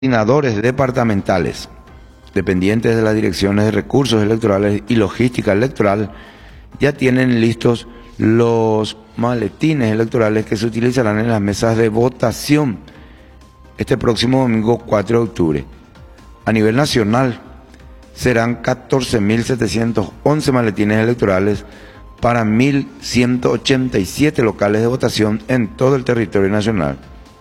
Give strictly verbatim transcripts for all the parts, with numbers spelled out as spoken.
coordinadores departamentales dependientes de las direcciones de recursos electorales y logística electoral ya tienen listos los maletines electorales que se utilizarán en las mesas de votación este próximo domingo cuatro de octubre. A nivel nacional serán catorce mil setecientos once maletines electorales para mil ciento ochenta y siete locales de votación en todo el territorio nacional.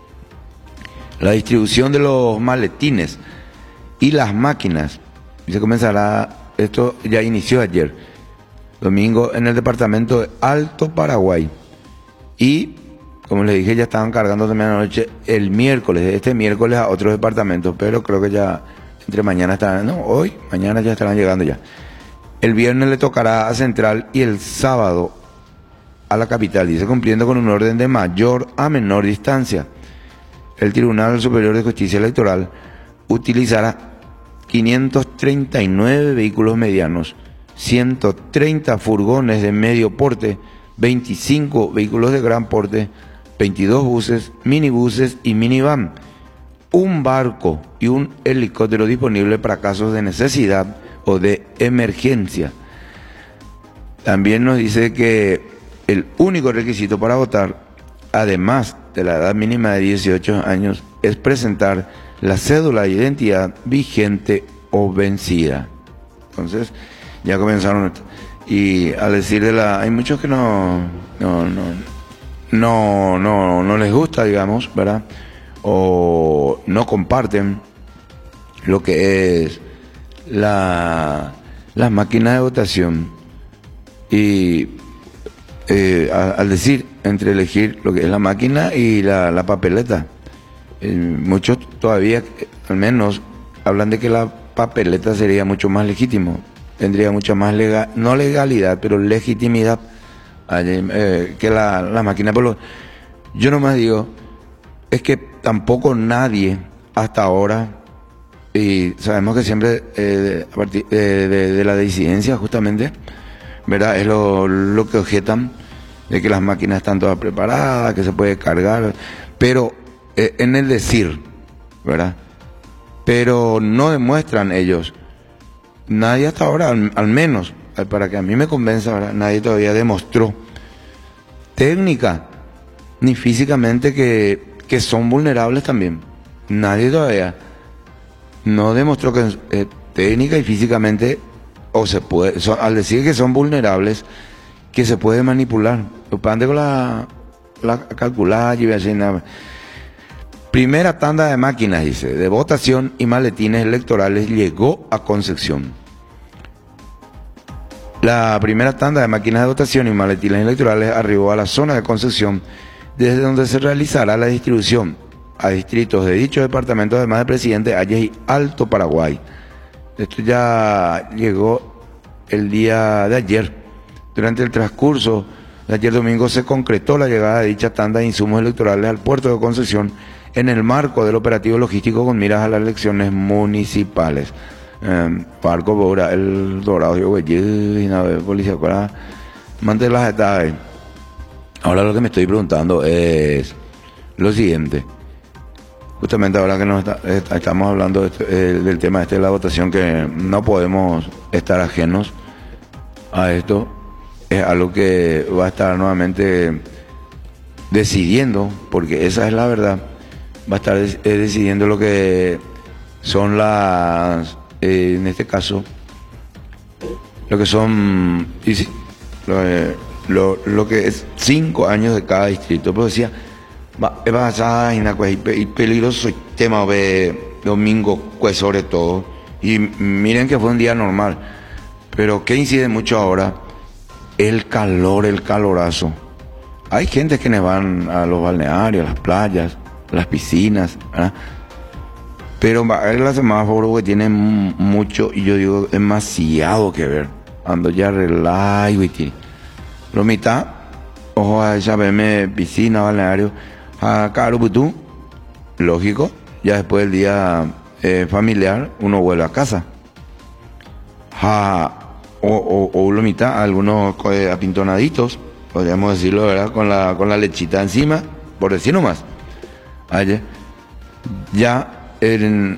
La distribución de los maletines y las máquinas se comenzará, esto ya inició ayer, domingo, en el departamento de Alto Paraguay. Y, como les dije, ya estaban cargando también anoche el miércoles, este miércoles a otros departamentos, pero creo que ya entre mañana estarán, no, hoy, mañana ya estarán llegando ya. El viernes le tocará a Central y el sábado a la capital, dice, cumpliendo con un orden de mayor a menor distancia. El Tribunal Superior de Justicia Electoral utilizará quinientos treinta y nueve vehículos medianos, ciento treinta furgones de medio porte, veinticinco vehículos de gran porte, veintidós buses, minibuses y minivan, un barco y un helicóptero disponible para casos de necesidad o de emergencia. También nos dice que el único requisito para votar, además de la edad mínima de dieciocho años, es presentar la cédula de identidad vigente o vencida. Entonces, ya comenzaron. Y al decir de la... hay muchos que no no, no, no, no, no les gusta, digamos, ¿verdad? O no comparten lo que es la, las máquinas de votación. Y eh, a, al decir entre elegir lo que es la máquina y la, la papeleta, eh, muchos todavía, al menos, hablan de que la papeleta sería mucho más legítimo, tendría mucha más legal, no legalidad, pero legitimidad eh, que la, la máquina. Pero yo nomás digo, es que tampoco nadie hasta ahora, y sabemos que siempre eh, a partir de, de, de la disidencia justamente, ¿verdad? Es lo, lo que objetan, de que las máquinas están todas preparadas, que se puede cargar, pero eh, en el decir, ¿verdad? Pero no demuestran ellos. Nadie hasta ahora, al, al menos, para que a mí me convenza, ¿verdad? Nadie todavía demostró técnica ni físicamente que, que son vulnerables también. Nadie todavía no demostró que eh, técnica y físicamente, o se puede, so, al decir que son vulnerables, que se puede manipular. Pande con la, la calculada y así nada. Primera tanda de máquinas, dice, de votación y maletines electorales llegó a Concepción. La primera tanda de máquinas de votación y maletines electorales arribó a la zona de Concepción, desde donde se realizará la distribución a distritos de dicho departamento, además de Presidente Hayes y Alto Paraguay. Esto ya llegó el día de ayer. Durante el transcurso de ayer domingo se concretó la llegada de dicha tanda de insumos electorales al puerto de Concepción en el marco del operativo logístico con miras a las elecciones municipales. Eh, Parco Bora, el Dorado, yo güey, y nada, policía, para mantener las etapas. Ahora lo que me estoy preguntando es lo siguiente. Justamente ahora que nos está, estamos hablando de este, eh, del tema este de la votación, que no podemos estar ajenos a esto, es algo que va a estar nuevamente decidiendo, porque esa es la verdad, va a estar eh, decidiendo lo que son las, eh, en este caso, lo que son, y, lo, eh, lo, lo que es cinco años de cada distrito. Pero decía, va y peligroso el tema de domingo, pues sobre todo, y miren que fue un día normal, pero que incide mucho ahora, el calor, el calorazo. Hay gente que nos van a los balnearios, a las playas, a las piscinas, ¿verdad? Pero es la semáforo que tiene mucho, y yo digo, demasiado que ver. Ando ya relajo y tiene. Lo mitad, ojo a esa verme piscina, balneario, a Carubutú, lógico, ya después del día eh, familiar, uno vuelve a casa. A, o, o, o lo mitad, algunos eh, apintonaditos, podríamos decirlo, ¿verdad? Con la, con la lechita encima, por decir nomás. Ayer, ya en